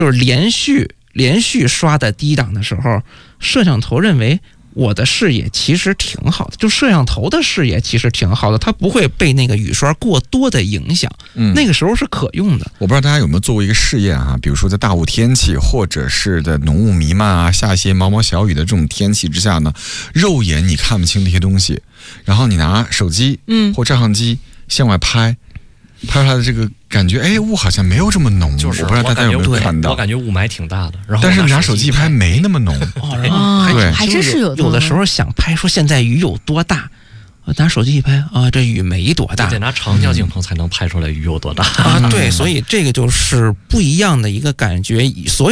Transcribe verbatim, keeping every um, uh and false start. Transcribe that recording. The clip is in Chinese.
就是连续连续刷的低档的时候，摄像头认为我的视野其实挺好的，就摄像头的视野其实挺好的，它不会被那个雨刷过多的影响，嗯，那个时候是可用的。 我不知道大家有没有做过一个试验啊，比如说在大雾天气，或者是在浓雾弥漫啊，下一些毛毛小雨的这种天气之下呢，肉眼你看不清这些东西，然后你拿手机，嗯，或照相机向外拍。拍出来的这个感觉，哎，雾好像没有这么浓， 就是我不知道大家有没有看到。 我感觉雾霾挺大的，然后但是拿手机拍没那么浓， 哦， 对， 还真是有有的时候想拍说现在雨有多大，拿手机一拍啊，这雨没多大， 得拿长焦镜头才能拍出来雨有多大啊。对，所以这个就是不一样的一个感觉，所以。